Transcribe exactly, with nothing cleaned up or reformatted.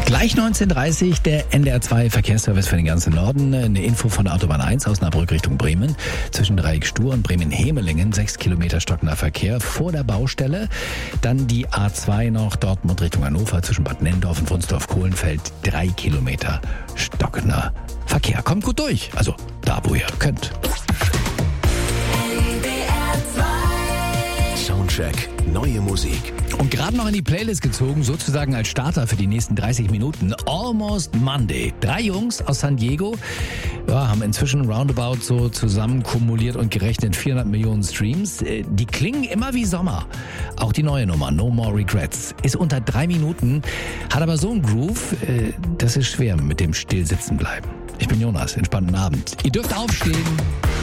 Gleich neunzehn Uhr dreißig der N D R zwei Verkehrsservice für den ganzen Norden. Eine Info von der Autobahn eins aus Osnabrück Richtung Bremen. Zwischen Dreieck Stur und Bremen-Hemelingen. Sechs Kilometer stockender Verkehr vor der Baustelle. Dann die A zwei noch Dortmund Richtung Hannover zwischen Bad Nendorf und Wunsdorf-Kohlenfeld. Drei Kilometer stockender Verkehr. Kommt gut durch. Also da, wo ihr könnt. Soundcheck, neue Musik. Und gerade noch in die Playlist gezogen, sozusagen als Starter für die nächsten dreißig Minuten. Almost Monday. Drei Jungs aus San Diego ja, haben inzwischen roundabout so zusammen kumuliert und gerechnet vierhundert Millionen Streams. Die klingen immer wie Sommer. Auch die neue Nummer, No More Regrets, ist unter drei Minuten, hat aber so einen Groove, das ist schwer mit dem Stillsitzen bleiben. Ich bin Jonas, entspannten Abend. Ihr dürft aufstehen.